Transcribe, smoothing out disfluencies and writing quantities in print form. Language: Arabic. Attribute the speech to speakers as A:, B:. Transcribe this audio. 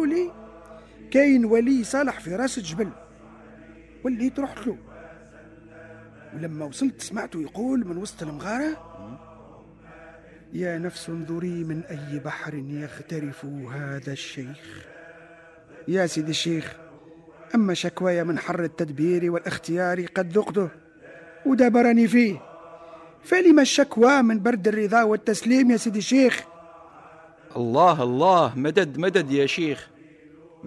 A: قالوا لي كاين ولي صالح في راس الجبل، وليت رحت له، ولما وصلت سمعته يقول من وسط المغارة: يا نفس انظري من أي بحر يغترف هذا الشيخ. يا سيدي الشيخ، أما شكواي من حر التدبير والاختيار قد ذقته ودبرني فيه، فلما الشكوى من برد الرضا والتسليم يا سيدي الشيخ؟
B: الله الله، مدد مدد يا شيخ.